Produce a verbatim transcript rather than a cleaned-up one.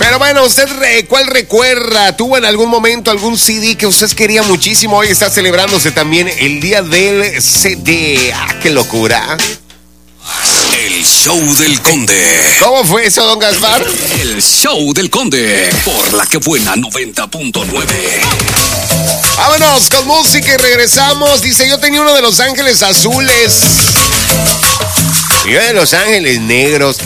Pero bueno, ¿usted cuál recuerda? ¿Tuvo en algún momento algún C D que usted quería muchísimo? Hoy está celebrándose también el día del C D. ¡Ah, qué locura! El show del Conde. ¿Cómo fue eso, don Gaspar? El show del Conde. Por La Que Buena noventa punto nueve. Vámonos con música y regresamos. Dice, yo tenía uno de Los Ángeles Azules. Yo de Los Ángeles Negros.